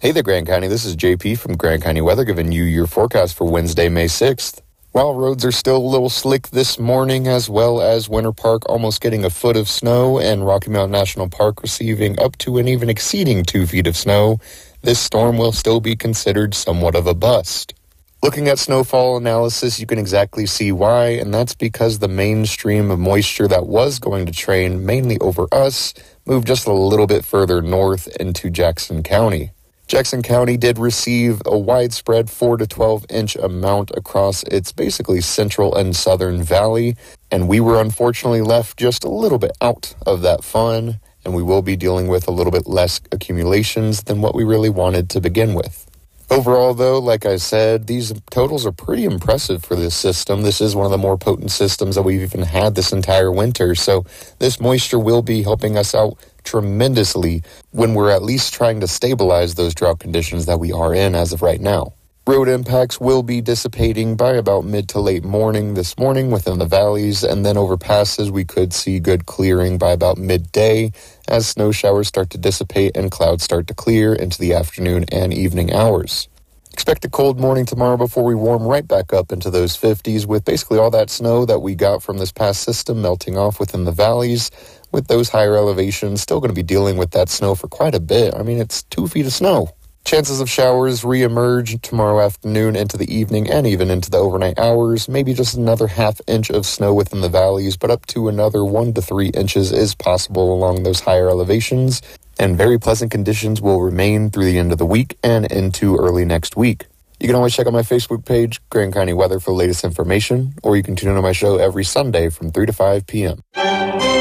Hey there, Grand County. This is JP from Grand County Weather giving you your forecast for Wednesday, May 6th. While roads are still a little slick this morning, as well as Winter Park almost getting a foot of snow and Rocky Mountain National Park receiving up to and even exceeding 2 feet of snow, this storm will still be considered somewhat of a bust. Looking at snowfall analysis, you can exactly see why, and that's because the main stream of moisture that was going to train mainly over us moved just a little bit further north into Jackson County. Jackson County did receive a widespread 4 to 12 inch amount across its basically central and southern valley, and we were unfortunately left just a little bit out of that fun, and we will be dealing with a little bit less accumulations than what we really wanted to begin with. Overall, though, like I said, these totals are pretty impressive for this system. This is one of the more potent systems that we've even had this entire winter, so this moisture will be helping us out tremendously when we're at least trying to stabilize those drought conditions that we are in as of right now. Road impacts will be dissipating by about mid to late morning this morning within the valleys, and then over passes we could see good clearing by about midday as snow showers start to dissipate and clouds start to clear into the afternoon and evening hours. Expect a cold morning tomorrow before we warm right back up into those 50s with basically all that snow that we got from this past system melting off within the valleys. With those higher elevations, still going to be dealing with that snow for quite a bit. I mean, it's 2 feet of snow. Chances of showers re-emerge tomorrow afternoon into the evening and even into the overnight hours. Maybe just another half inch of snow within the valleys, but up to another 1 to 3 inches is possible along those higher elevations. And very pleasant conditions will remain through the end of the week and into early next week. You can always check out my Facebook page, Grand County Weather, for the latest information, or you can tune in on my show every Sunday from 3 to 5 p.m.